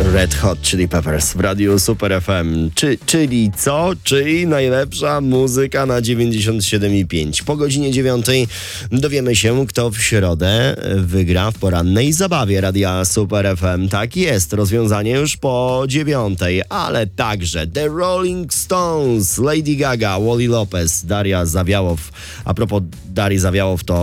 Red Hot Chili Peppers w Radiu Super FM. Czyli co? Czyli najlepsza muzyka na 97,5. Po godzinie 9 dowiemy się, kto w środę wygra w porannej zabawie Radia Super FM. Tak jest, rozwiązanie już po 9, ale także The Rolling Stones, Lady Gaga, Wally Lopez, Daria Zawiałow. A propos Darii Zawiałow, to